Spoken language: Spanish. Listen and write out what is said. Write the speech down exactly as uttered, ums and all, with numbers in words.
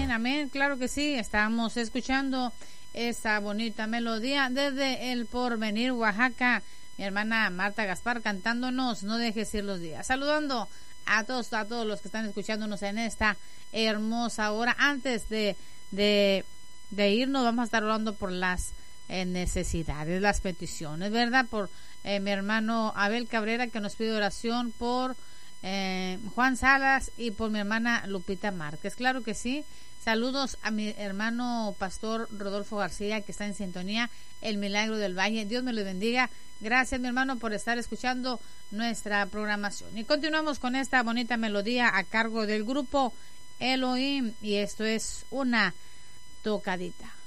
amén, amén, claro que sí. Estamos escuchando esa bonita melodía desde El Porvenir, Oaxaca. Mi hermana Marta Gaspar cantándonos No dejes ir los días. Saludando a todos, a todos los que están escuchándonos en esta hermosa hora. Antes de, de, de irnos, vamos a estar hablando por las eh, necesidades, las peticiones, ¿verdad? Por eh, mi hermano Abel Cabrera, que nos pide oración por eh, Juan Salas y por mi hermana Lupita Márquez. Claro que sí. Saludos a mi hermano pastor Rodolfo García, que está en sintonía, El Milagro del Valle. Dios me lo bendiga. Gracias, mi hermano, por estar escuchando nuestra programación. Y continuamos con esta bonita melodía a cargo del grupo Elohim. Y esto es una tocadita.